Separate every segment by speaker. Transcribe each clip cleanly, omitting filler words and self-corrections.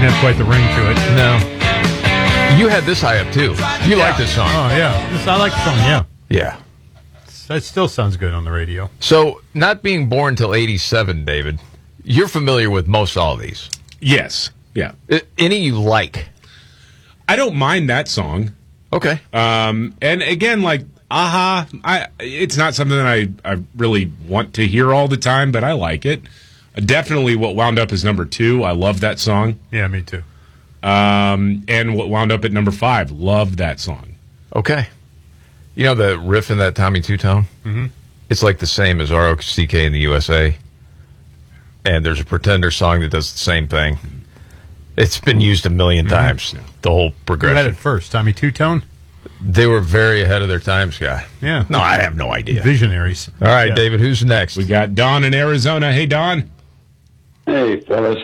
Speaker 1: didn't have quite the ring to it.
Speaker 2: No. You had this high up, too. You like this song.
Speaker 1: Oh, yeah. I like the song, yeah.
Speaker 2: Yeah.
Speaker 1: That still sounds good on the radio.
Speaker 2: So, not being born till 87, David, you're familiar with most all these.
Speaker 3: Yes. Yeah.
Speaker 2: Any you like?
Speaker 3: I don't mind that song.
Speaker 2: Okay.
Speaker 3: And again, like, it's not something that I really want to hear all the time, but I like it. Definitely what wound up as number 2. I love that song.
Speaker 1: Yeah, me too.
Speaker 3: And what wound up at number 5. Love that song.
Speaker 2: Okay. You know the riff in that Tommy Two-Tone?
Speaker 1: Mm-hmm.
Speaker 2: It's like the same as R.O.C.K. in the USA. And there's a Pretender song that does the same thing. It's been used a million times, the whole progression.
Speaker 1: Who had it first, Tommy Two-Tone?
Speaker 2: They were very ahead of their time, Scott.
Speaker 1: Yeah.
Speaker 2: No, I have no idea.
Speaker 1: Visionaries.
Speaker 2: All right,
Speaker 1: Yeah.
Speaker 2: David, who's next?
Speaker 3: We got Don in Arizona. Hey, Don.
Speaker 4: Hey, fellas.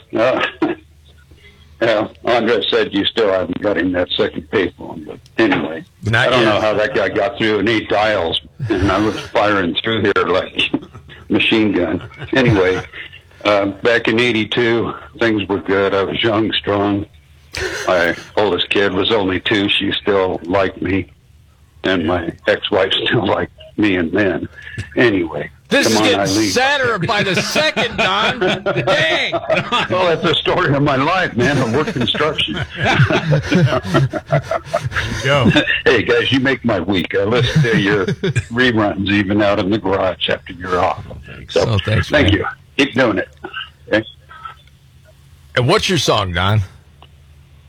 Speaker 4: Andre said you still haven't got him that second payphone, but anyway.
Speaker 2: Not
Speaker 4: I don't
Speaker 2: yet.
Speaker 4: know how that guy got through in 8 dials, and I was firing through there like machine gun. Anyway, back in 82, things were good. I was young, strong. My oldest kid was only 2. She still liked me, and my ex-wife still liked me and then. Anyway.
Speaker 2: This
Speaker 4: come
Speaker 2: is
Speaker 4: on,
Speaker 2: getting
Speaker 4: Eileen.
Speaker 2: sadder by the second, Don. Dang.
Speaker 4: Well, that's the story of my life, man. I work construction.
Speaker 1: Go.
Speaker 4: Hey, guys, you make my week. I listen to your reruns even out in the garage after you're off. So,
Speaker 2: Oh, thanks,
Speaker 4: thank
Speaker 2: man.
Speaker 4: you. Keep doing it. Okay?
Speaker 2: And what's your song, Don?